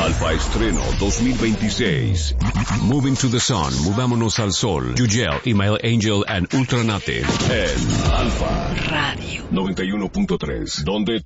Alfa Estreno 2026. Moving to the Sun, Mudámonos al Sol. Yugel, Email Angel and Ultranate. En Alfa Radio 91.3, donde